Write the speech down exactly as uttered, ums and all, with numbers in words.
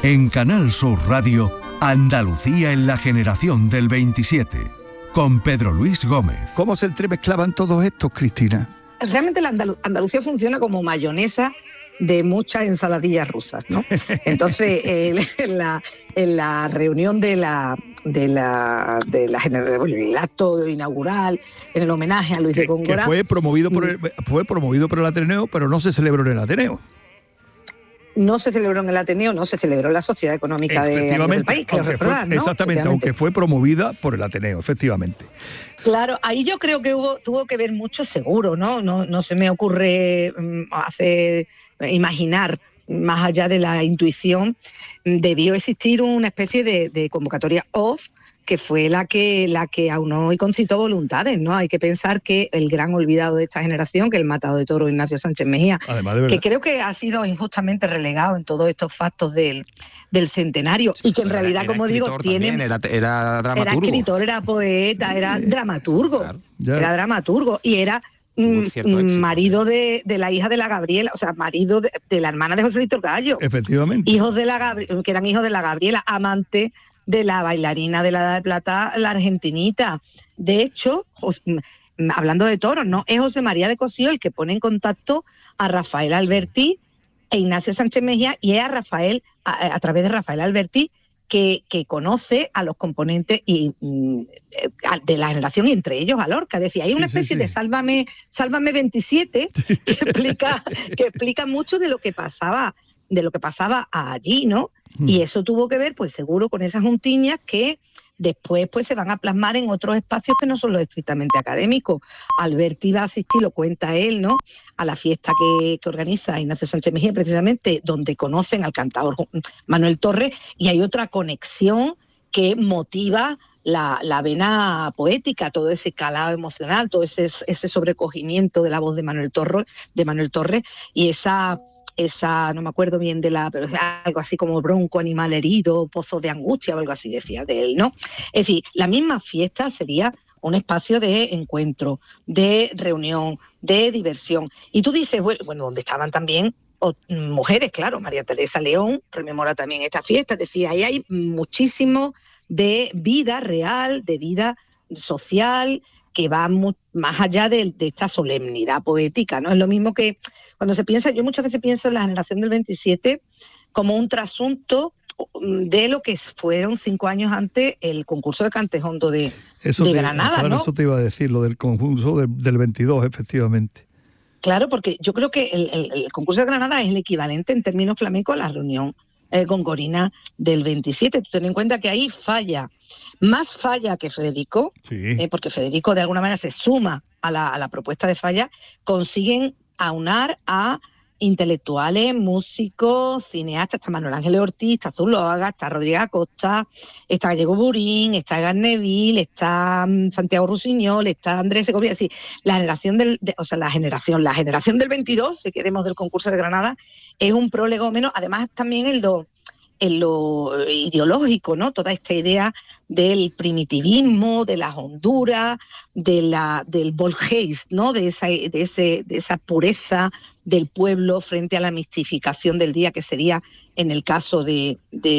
En Canal Sur Radio, Andalucía en la generación del veintisiete, con Pedro Luis Gómez. ¿Cómo se entremezclaban todos estos, Cristina? Realmente la Andalu- Andalucía funciona como mayonesa de muchas ensaladillas rusas, ¿no? Entonces, eh, en, la, en la reunión de la de la de la el acto inaugural, en el homenaje a Luis que, de Góngora, que fue promovido por el, fue promovido por el Ateneo, pero no se celebró en el Ateneo. No se celebró en el Ateneo, no se celebró en la Sociedad Económica de, del país, que aunque recordar, fue, ¿no? Exactamente, aunque fue promovida por el Ateneo, efectivamente. Claro, ahí yo creo que hubo, tuvo que ver mucho seguro, ¿no? No, no se me ocurre um, hacer, imaginar, más allá de la intuición, debió existir una especie de, de convocatoria off, que fue la que la que aunó y concitó voluntades, ¿no? Hay que pensar que el gran olvidado de esta generación, que el matado de toro Ignacio Sánchez Mejía, que creo que ha sido injustamente relegado en todos estos factos del, del centenario, sí, y que en realidad, era, como digo, tiene... Era, era dramaturgo. Era escritor, era poeta, era dramaturgo, claro, era dramaturgo, y era... Mm, marido de, de la hija de la Gabriela, o sea, marido de, de la hermana de José Víctor Gallo. Efectivamente. Hijos de la Gabri- que eran hijos de la Gabriela, amante de la bailarina de la Edad de Plata, la argentinita. De hecho, Jos- hablando de toros, ¿no? Es José María de Cosío el que pone en contacto a Rafael Alberti e Ignacio Sánchez Mejía, y es a Rafael, a, a través de Rafael Alberti, Que, que conoce a los componentes y, y, de la generación, y entre ellos a Lorca. Decía, hay una sí, especie sí, sí. de Sálvame, Sálvame veintisiete que explica, que explica mucho de lo que pasaba, de lo que pasaba allí, ¿no? Mm. Y eso tuvo que ver, pues seguro, con esas juntiñas que después pues se van a plasmar en otros espacios que no son los estrictamente académicos. Alberti va a asistir, lo cuenta él, ¿no?, a la fiesta que, que organiza Ignacio Sánchez Mejía, precisamente donde conocen al cantador Manuel Torres, y hay otra conexión que motiva la, la vena poética, todo ese calado emocional, todo ese, ese sobrecogimiento de la voz de Manuel Torres, de Manuel Torres, y esa... esa, no me acuerdo bien de la, pero algo así como bronco animal herido, pozo de angustia o algo así decía de él, ¿no? Es decir, la misma fiesta sería un espacio de encuentro, de reunión, de diversión. Y tú dices, bueno, bueno donde estaban también o, mujeres, claro, María Teresa León rememora también esta fiesta, decía, ahí hay muchísimo de vida real, de vida social, que va mu- más allá de, de esta solemnidad poética, ¿no? Es lo mismo que cuando se piensa, yo muchas veces pienso en la generación del veintisiete como un trasunto de lo que fueron cinco años antes el concurso de Cantejondo de, eso de te, Granada, claro, ¿no? Eso te iba a decir, lo del concurso de, del veintidós, efectivamente. Claro, porque yo creo que el, el, el concurso de Granada es el equivalente en términos flamencos a la reunión eh, gongorina del veintisiete. Tú ten en cuenta que ahí falla, más falla que Federico, sí. eh, porque Federico de alguna manera se suma a la, a la propuesta de Falla, consiguen aunar a intelectuales, músicos, cineastas, está Manuel Ángeles Ortiz, está Zuloaga, está Rodríguez Acosta, está Gallego Burín, está Egan Neville, está um, Santiago Rusiñol, está Andrés Segovia. Es decir, la generación del, de, o sea, la generación, la generación del veintidós, si queremos, del concurso de Granada, es un prolegómeno, además también en lo en lo ideológico, ¿no? Toda esta idea del primitivismo, de las honduras, de la, del volgeis, ¿no? De esa, de, ese, de esa pureza del pueblo frente a la mistificación del día, que sería, en el caso de, de